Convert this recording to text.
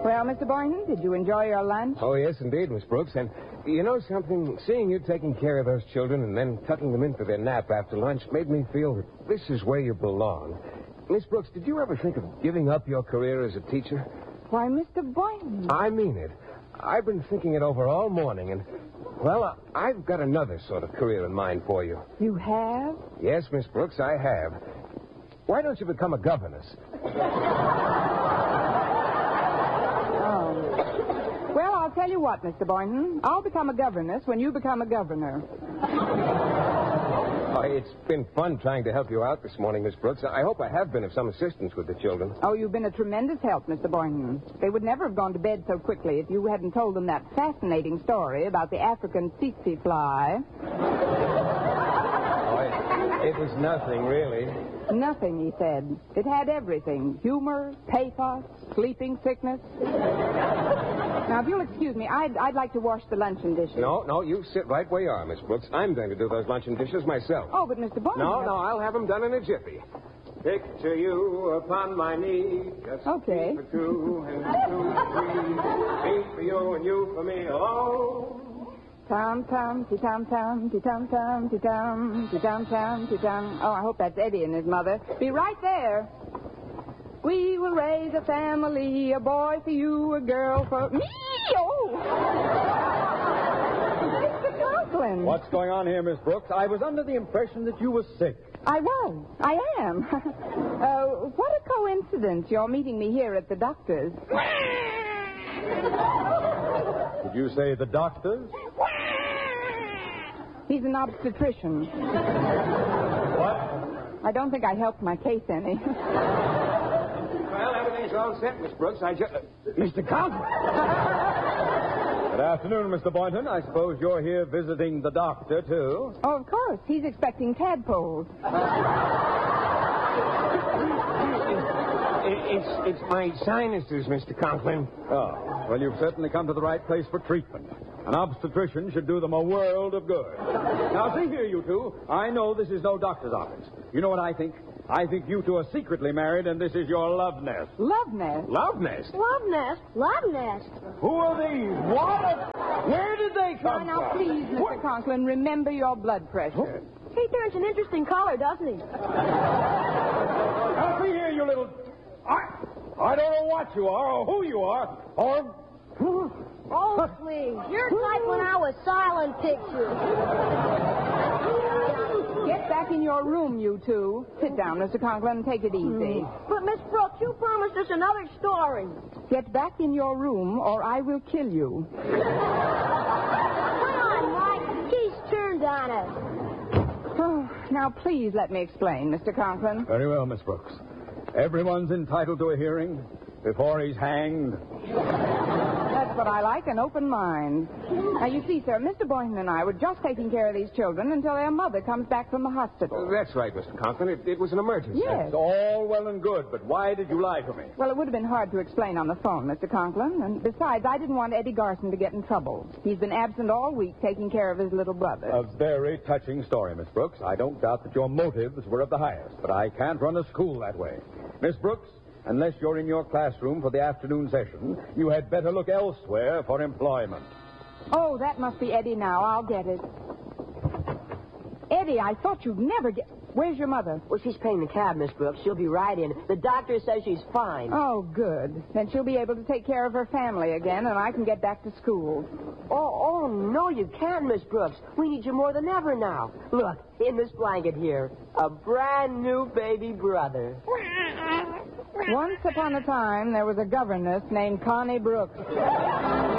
Well, Mr. Boynton, did you enjoy your lunch? Oh, yes, indeed, Miss Brooks. And you know something? Seeing you taking care of those children and then tucking them in for their nap after lunch made me feel that this is where you belong. Miss Brooks, did you ever think of giving up your career as a teacher? Why, Mr. Boynton. I mean it. I've been thinking it over all morning, and, well, I've got another sort of career in mind for you. You have? Yes, Miss Brooks, I have. Why don't you become a governess? Well, I'll tell you what, Mr. Boynton. I'll become a governess when you become a governor. Oh, it's been fun trying to help you out this morning, Miss Brooks. I hope I have been of some assistance with the children. Oh, you've been a tremendous help, Mr. Boynton. They would never have gone to bed so quickly if you hadn't told them that fascinating story about the African tsetse fly. Oh, it was nothing, really. Nothing, he said. It had everything. Humor, pathos, sleeping sickness. Now, if you'll excuse me, I'd like to wash the luncheon dishes. No, you sit right where you are, Miss Brooks. I'm going to do those luncheon dishes myself. Oh, but Mr. Boynton... No, I'll have them done in a jiffy. Picture you upon my knee. Just okay. For two and two for three. Me for you and you for me alone. Tom, ti-tom, ti-tom, ti-tom, ti-tom, ti-tom. Oh, I hope that's Eddie and his mother. Be right there. We will raise a family, a boy for you, a girl for me. Oh! Mr. Conklin. What's going on here, Miss Brooks? I was under the impression that you were sick. I was. I am. What a coincidence you're meeting me here at the doctor's. Did you say the doctor's? He's an obstetrician. What? I don't think I helped my case any. Well, everything's all set, Miss Brooks. Mr. Conklin! Good afternoon, Mr. Boynton. I suppose you're here visiting the doctor, too? Oh, of course. He's expecting tadpoles. It's my sinuses, Mr. Conklin. Oh, well, you've certainly come to the right place for treatment. An obstetrician should do them a world of good. Now, see here, you two. I know this is no doctor's office. You know what I think? I think you two are secretly married, and this is your love nest. Love nest? Love nest? Love nest? Love nest. Who are these? Where did they come now, from? please, Mr. Conklin, remember your blood pressure. He turns an interesting color, doesn't he? Now, see here, you little... I don't know what you are, or who you are, or... Oh, please. You're like when I was silent pictures. Get back in your room, you two. Sit down, Mr. Conklin, and take it easy. But, Miss Brooks, you promised us another story. Get back in your room, or I will kill you. Come on, Mike. He's turned on us. Oh, now, please let me explain, Mr. Conklin. Very well, Miss Brooks. Everyone's entitled to a hearing before he's hanged. That's what I like, an open mind. Now, you see, sir, Mr. Boynton and I were just taking care of these children until their mother comes back from the hospital. That's right, Mr. Conklin. It was an emergency. Yes. It's all well and good, but why did you lie to me? Well, it would have been hard to explain on the phone, Mr. Conklin. And besides, I didn't want Eddie Garson to get in trouble. He's been absent all week taking care of his little brother. A very touching story, Miss Brooks. I don't doubt that your motives were of the highest, but I can't run a school that way. Miss Brooks, unless you're in your classroom for the afternoon session, you had better look elsewhere for employment. Oh, that must be Eddie now. I'll get it. Eddie, I thought you'd never get... Where's your mother? Well, she's paying the cab, Miss Brooks. She'll be right in. The doctor says she's fine. Oh, good. Then she'll be able to take care of her family again, and I can get back to school. Oh, no, you can't, Miss Brooks. We need you more than ever now. Look, in this blanket here, a brand new baby brother. Once upon a time, there was a governess named Connie Brooks.